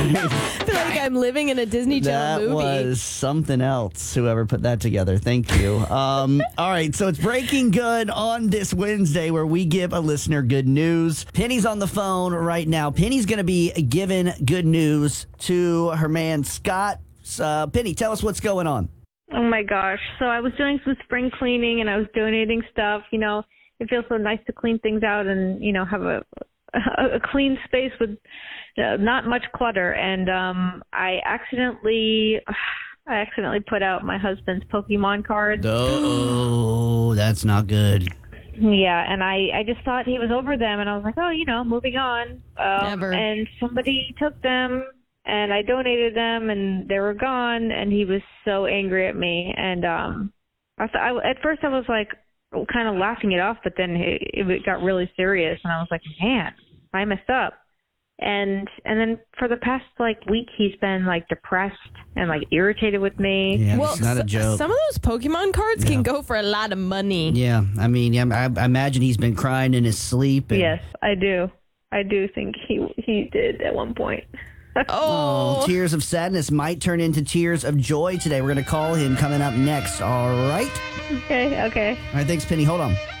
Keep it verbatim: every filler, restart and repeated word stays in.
I feel like I'm living in a Disney Channel That movie. was something else, whoever put that together. Thank you. Um, all right, so it's Breaking Good on this Wednesday where we give a listener good news. Penny's on the phone right now. Penny's going to be giving good news to her man, Scott. Uh, Penny, tell us what's going on. Oh my gosh. So I was doing some spring cleaning and I was donating stuff. You know, it feels so nice to clean things out and, you know, have a a, a clean space with uh, not much clutter. And um, I accidentally, I accidentally put out my husband's Pokemon cards. Oh, that's not good. Yeah, and I, I just thought he was over them, and I was like, oh, you know, moving on. Um, Never. And somebody took them, and I donated them, and they were gone, and he was so angry at me. And um, I thought, I, at first I was like, kind of laughing it off, but then it, it got really serious, and I was like, man, I messed up. And and then for the past like week, he's been like depressed and like irritated with me. Yeah, Well, it's not a s- joke. some of those Pokemon cards Yeah. can go for a lot of money. Yeah, I mean, yeah, I, I imagine he's been crying in his sleep. And, Yes, I do. I do think he he did at one point. Oh, Oh, tears of sadness might turn into tears of joy today. We're going to call him coming up next. All right. Okay, okay. All right, thanks, Penny. Hold on.